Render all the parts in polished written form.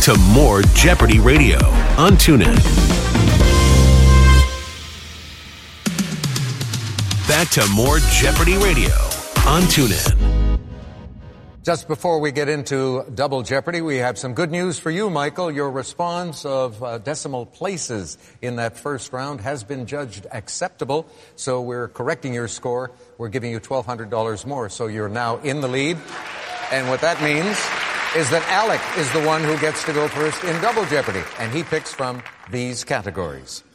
to more Jeopardy Radio on TuneIn. Back to more Jeopardy Radio on TuneIn. Just before we get into Double Jeopardy, we have some good news for you, Michael. Your response of decimal places in that first round has been judged acceptable, so we're correcting your score. We're giving you $1,200 more, so you're now in the lead. And what that means is that Alec is the one who gets to go first in Double Jeopardy, and he picks from these categories.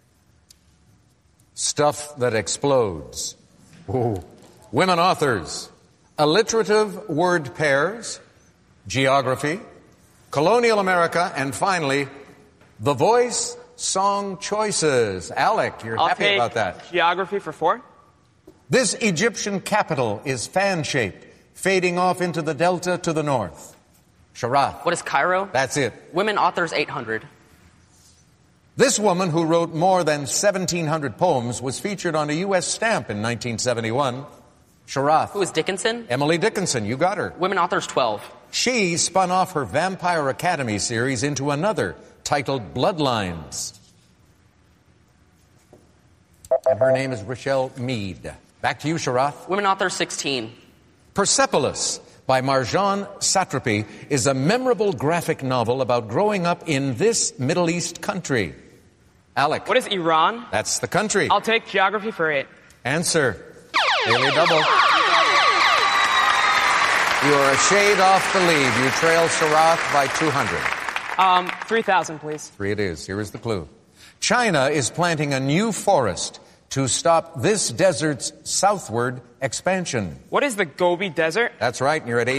Stuff that explodes. Ooh. Women authors. Alliterative word pairs. Geography. Colonial America. And finally, The Voice song choices. Alec, you're happy about that. Geography for 4. This Egyptian capital is fan-shaped, fading off into the delta to the north. Sharath. What is Cairo? That's it. Women authors 800. This woman, who wrote more than 1,700 poems, was featured on a U.S. stamp in 1971. Sharath. Who is Dickinson? Emily Dickinson. You got her. Women authors 12. She spun off her Vampire Academy series into another titled Bloodlines. And her name is Rochelle Mead. Back to you, Sharath. Women authors 16. Persepolis by Marjane Satrapi is a memorable graphic novel about growing up in this Middle East country. Alec. What is Iran? That's the country. I'll take geography for 8. Answer. Daily double. You are a shade off the lead. You trail Sharath by 200. 3,000, please. 3 it is. Here is the clue. China is planting a new forest to stop this desert's southward expansion. What is the Gobi Desert? That's right, and you're at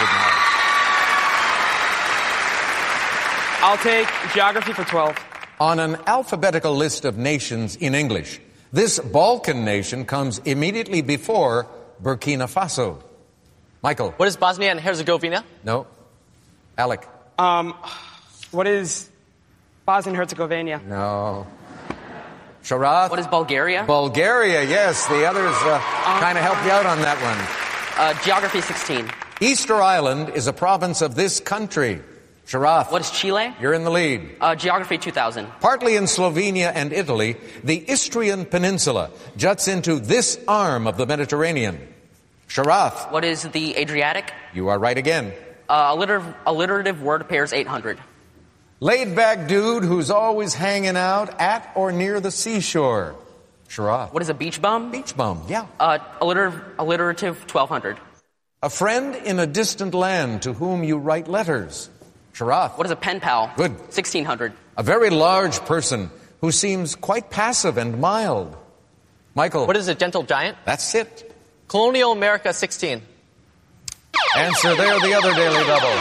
8,800 now. I'll take geography for 12. On an alphabetical list of nations in English, this Balkan nation comes immediately before Burkina Faso. Michael. What is Bosnia and Herzegovina? No. Alec. What is Bosnia and Herzegovina? No. Sharath. What is Bulgaria? Bulgaria, yes. The others kind of helped you out on that one. Geography 16. Easter Island is a province of this country. Sharath. What is Chile? You're in the lead. Geography 2000. Partly in Slovenia and Italy, the Istrian Peninsula juts into this arm of the Mediterranean. Sharath. What is the Adriatic? You are right again. Alliterative word pairs 800. Laid-back dude who's always hanging out at or near the seashore. Sharath. What is a beach bum? Beach bum, yeah. Alliterative 1200. A friend in a distant land to whom you write letters. Sharath. What is a pen pal? Good. 1600. A very large person who seems quite passive and mild. Michael. What is a gentle giant? That's it. Colonial America 16. Answer there, the other daily double.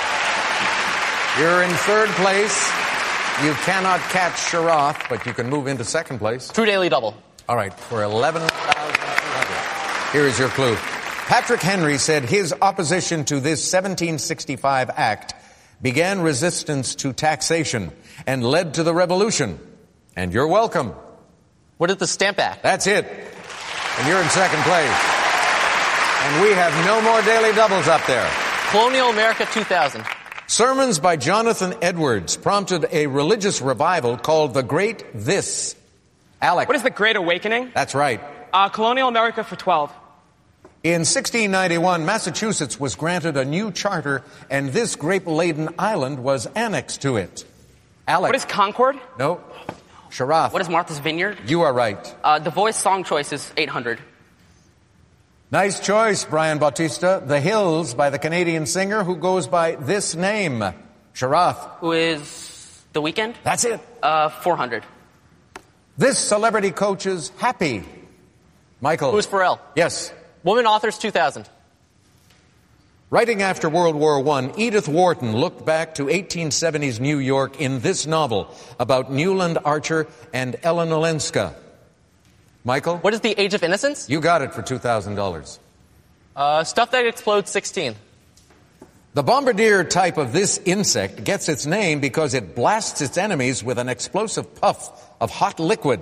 You're in third place. You cannot catch Sharath, but you can move into second place. True daily double. All right, for 11,200. Here is your clue. Patrick Henry said his opposition to this 1765 act began resistance to taxation and led to the revolution. And you're welcome. What is the Stamp Act? That's it. And you're in second place. And we have no more daily doubles up there. Colonial America 2000. Sermons by Jonathan Edwards prompted a religious revival called the Great This. Alec. What is the Great Awakening? That's right. Colonial America for 12. In 1691, Massachusetts was granted a new charter, and this grape-laden island was annexed to it. Alec. What is Concord? No. Sharath. What is Martha's Vineyard? You are right. The Voice song choices 800. Nice choice, Brian Bautista. The Hills by the Canadian singer who goes by this name. Sharath. Who is The Weeknd? That's it. 400. This celebrity coach is happy. Michael. Who's Pharrell? Yes. Woman authors 2000. Writing after World War I, Edith Wharton looked back to 1870s New York in this novel about Newland Archer and Ellen Olenska. Michael? What is the Age of Innocence? You got it for $2,000. Stuff that explodes 16. The bombardier type of this insect gets its name because it blasts its enemies with an explosive puff of hot liquid.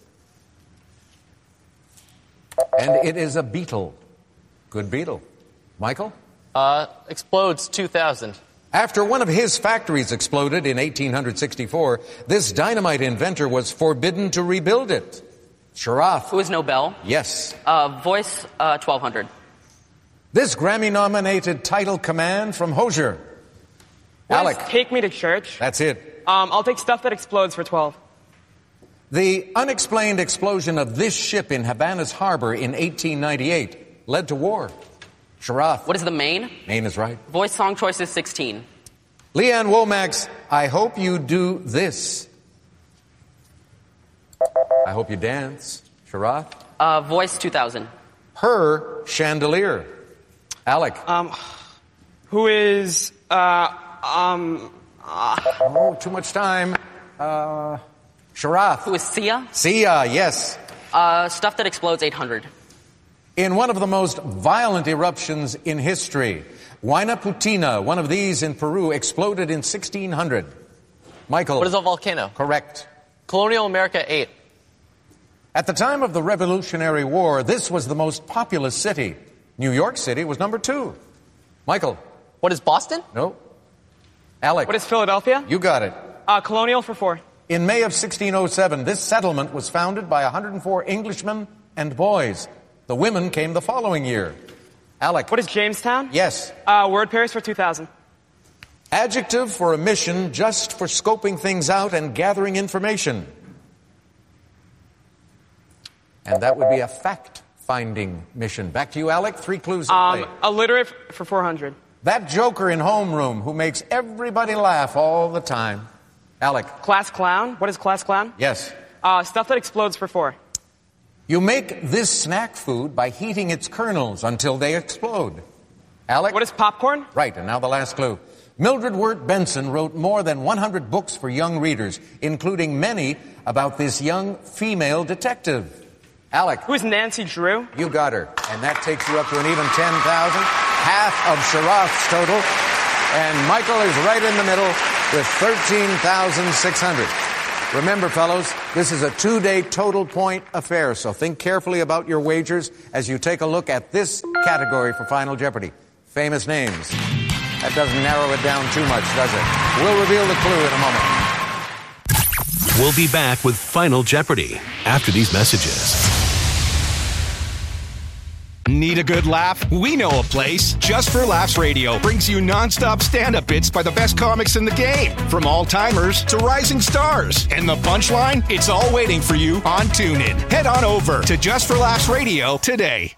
And it is a beetle. Good beetle. Michael? Explodes 2000. After one of his factories exploded in 1864, this dynamite inventor was forbidden to rebuild it. Sharaf. Who is Nobel? Yes. Voice 1200. This Grammy-nominated title command from Hozier. What Alec. is Take Me to Church? That's it. I'll take Stuff That Explodes for 12. The unexplained explosion of this ship in Havana's harbor in 1898 led to war. Sharaf. What is the Maine? Maine is right. Voice song choice is 16. Leanne Womack's I Hope You Do This. I Hope You Dance. Sharaf. Voice 2000. Her Chandelier. Alec. Who is, Oh, too much time. Sharaf. Who is Sia? Sia, yes. Stuff That Explodes 800. In one of the most violent eruptions in history, Huayna Putina, one of these in Peru, exploded in 1600. Michael. What is a volcano? Correct. Colonial America 8. At the time of the Revolutionary War, this was the most populous city. New York City was number 2. Michael. What is Boston? No. Alec. what is Philadelphia? You got it. Colonial for 4. In May of 1607, this settlement was founded by 104 Englishmen and boys. The women came the following year. Alec. What is Jamestown? Yes. Word pairs for 2000. Adjective for a mission just for scoping things out and gathering information. And that would be a fact-finding mission. Back to you, Alec. 3 clues in play. Illiterate for 400. That joker in homeroom who makes everybody laugh all the time. Alec. Class clown? What is class clown? Yes. Stuff That Explodes for 4. You make this snack food by heating its kernels until they explode. Alec. What is popcorn? Right, and now the last clue. Mildred Wirt Benson wrote more than 100 books for young readers, including many about this young female detective. Alec. Who is Nancy Drew? You got her. And that takes you up to an even 10,000. Half of Sharaf's total. And Michael is right in the middle with 13,600. Remember, fellows, this is a 2-day total point affair, so think carefully about your wagers as you take a look at this category for Final Jeopardy. Famous names. That doesn't narrow it down too much, does it? We'll reveal the clue in a moment. We'll be back with Final Jeopardy after these messages. Need a good laugh? We know a place. Just for Laughs Radio brings you non-stop stand-up bits by the best comics in the game. From all-timers to rising stars. And the punchline? It's all waiting for you on TuneIn. Head on over to Just for Laughs Radio today.